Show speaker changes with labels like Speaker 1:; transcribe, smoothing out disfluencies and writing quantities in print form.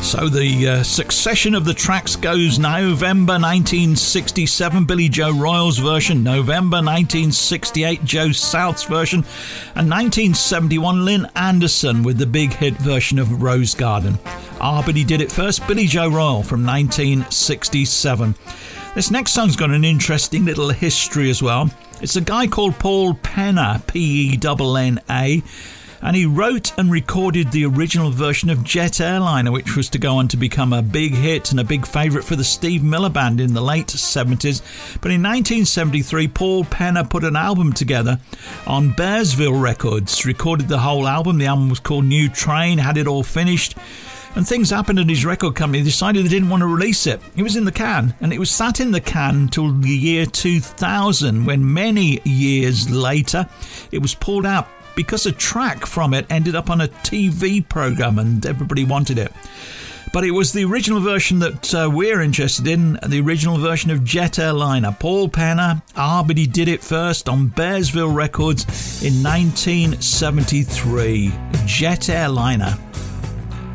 Speaker 1: So the succession of the tracks goes November 1967, Billy Joe Royal's version, November 1968, Joe South's version, and 1971, Lynn Anderson with the big hit version of Rose Garden. But he did it first, Billy Joe Royal from 1967. This next song's got an interesting little history as well. It's a guy called Paul Penna, Penna, and he wrote and recorded the original version of Jet Airliner, which was to go on to become a big hit and a big favourite for the Steve Miller Band in the late 70s. But in 1973, Paul Penna put an album together on Bearsville Records, recorded the whole album. The album was called New Train, had it all finished. And things happened at his record company. They decided they didn't want to release it. It was in the can, and it was sat in the can until the year 2000, when many years later it was pulled out because a track from it ended up on a TV program and everybody wanted it. But it was the original version that we're interested in, the original version of Jet Airliner. Paul Penna, but he did it first on Bearsville Records in 1973. Jet Airliner.